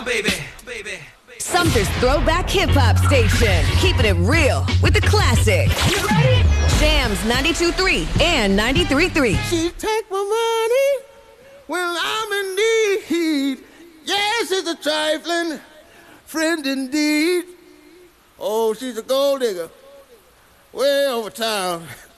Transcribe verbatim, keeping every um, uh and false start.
baby, baby. Sumter's Throwback Hip Hop Station. Keeping it real with the classics. You ready? Jams ninety-two point three and ninety-three point three. She take my money when I'm in need. Yes, it's a trifling friend indeed. Oh, she's a gold digger way over town.